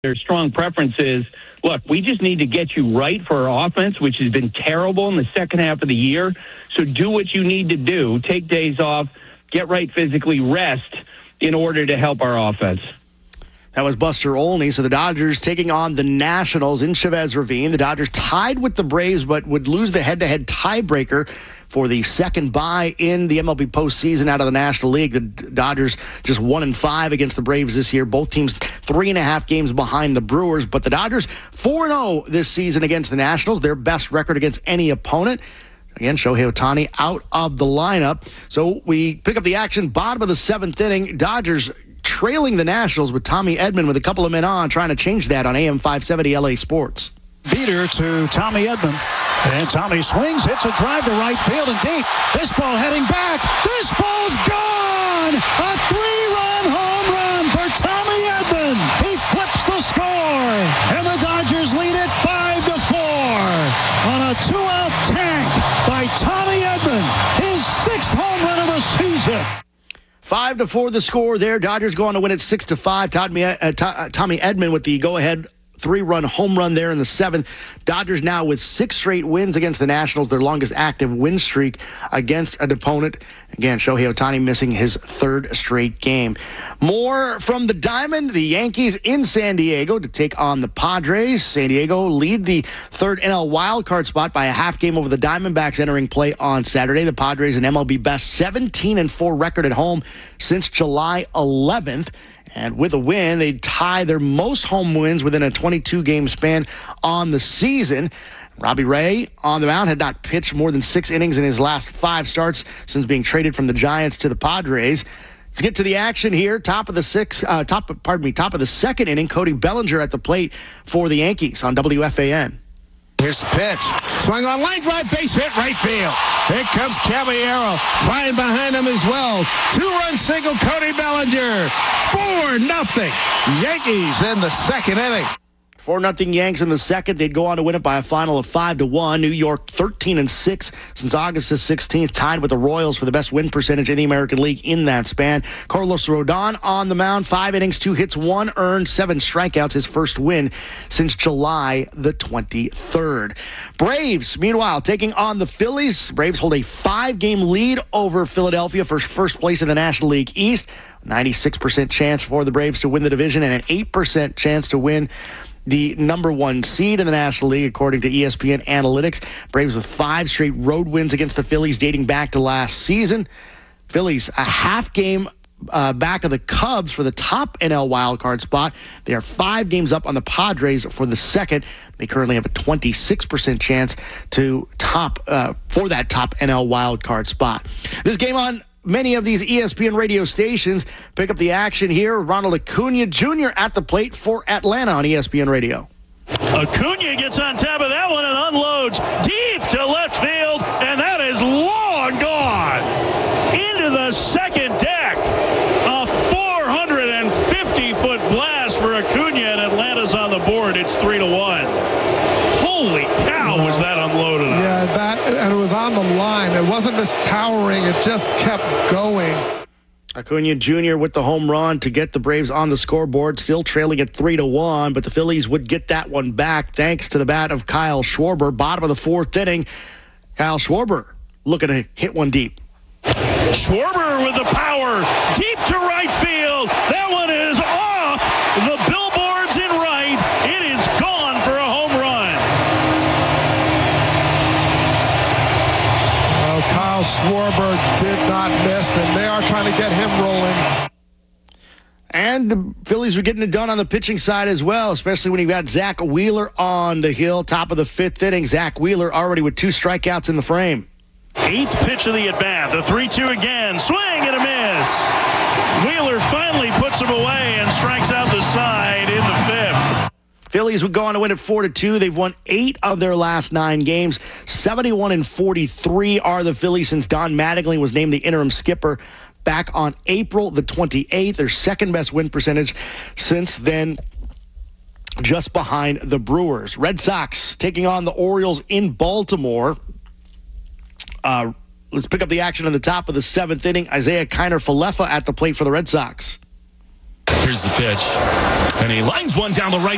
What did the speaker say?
their strong preference is, look, we just need to get you right for our offense, which has been terrible in the second half of the year. So do what you need to do. Take days off, get right physically, rest in order to help our offense. That was Buster Olney. So the Dodgers taking on the Nationals in Chavez Ravine. The Dodgers tied with the Braves, but would lose the head-to-head tiebreaker for the second bye in the MLB postseason out of the National League. The Dodgers just 1-5 against the Braves this year. Both teams 3.5 games behind the Brewers. But the Dodgers 4-0 this season against the Nationals. Their best record against any opponent. Again, Shohei Ohtani out of the lineup. So we pick up the action, bottom of the seventh inning. Dodgers trailing the Nationals with Tommy Edman with a couple of men on, trying to change that on AM 570 LA Sports. Beater to Tommy Edman. And Tommy swings, hits a drive to right field and deep. This ball heading back. This ball's gone! A 3-run home run for Tommy Edman. He flips the score. And the Dodgers lead it 5-4 on a 2-out tank by Tommy Edman. His 6th home run of the season. 5-4 the score there. Dodgers go on to win it 6-5. Tommy Edman with the go-ahead 3-run home run there in the 7th. Dodgers now with 6 straight wins against the Nationals, their longest active win streak against an opponent. Again, Shohei Ohtani missing his 3rd straight game. More from the Diamond, the Yankees in San Diego to take on the Padres. San Diego lead the 3rd NL wildcard spot by a half game over the Diamondbacks entering play on Saturday. The Padres an MLB best 17-4 record at home since July 11th. And with a win, they tie their most home wins within a 22-game span on the season. Robbie Ray on the mound had not pitched more than 6 innings in his last 5 starts since being traded from the Giants to the Padres. Let's get to the action here. Top of the 2nd inning, Cody Bellinger at the plate for the Yankees on WFAN. Here's the pitch. Swung on line drive, base hit, right field. Here comes Caballero, flying behind him as well. 2-run single, Cody Bellinger. 4-0. Yankees in the 2nd inning. 4-0 Yanks in the 2nd. They'd go on to win it by a final of 5-1. New York 13-6 since August the 16th, tied with the Royals for the best win percentage in the American League in that span. Carlos Rodon on the mound, 5 innings, 2 hits, 1 earned, 7 strikeouts, his first win since July the 23rd. Braves, meanwhile, taking on the Phillies. Braves hold a 5-game lead over Philadelphia for first place in the National League East. 96% chance for the Braves to win the division and an 8% chance to win the number 1 seed in the National League, according to ESPN Analytics. Braves with 5 straight road wins against the Phillies dating back to last season. Phillies a half game back of the Cubs for the top NL wildcard spot. They are 5 games up on the Padres for the 2nd. They currently have a 26% chance to for that top NL wildcard spot. This game on many of these ESPN radio stations. Pick up the action here. Ronald Acuna Jr. at the plate for Atlanta on ESPN Radio. Acuna gets on top of that one and unloads deep to left field, and that is long gone. Into the 2nd deck. A 450-foot blast for Acuna, and Atlanta's on the board. It's 3-1. Holy cow, was that unloaded? Yeah, and it was on the line. It wasn't just towering. It just kept going. Acuna Jr. with the home run to get the Braves on the scoreboard, still trailing at 3-1, but the Phillies would get that one back thanks to the bat of Kyle Schwarber. Bottom of the 4th inning, Kyle Schwarber looking to hit one deep. Schwarber with the power, deep to right field. That one is off the billboards in right. It is gone for a home run. Oh, Kyle Schwarber did not miss, and they are trying to get him rolling. And the Phillies were getting it done on the pitching side as well, especially when you got Zach Wheeler on the hill. Top of the 5th inning, Zach Wheeler already with 2 strikeouts in the frame. 8th pitch of the at-bat. The 3-2 again. Swing and a miss. Wheeler finally puts him away and strikes out the side in the 5th. Phillies would go on to win it 4-2. They've won 8 of their last 9 games. 71-43 are the Phillies since Don Mattingly was named the interim skipper back on April the 28th. Their 2nd best win percentage since then, just behind the Brewers. Red Sox taking on the Orioles in Baltimore. Let's pick up the action on the top of the 7th inning. Isaiah Kiner-Falefa at the plate for the Red Sox. Here's the pitch. And he lines one down the right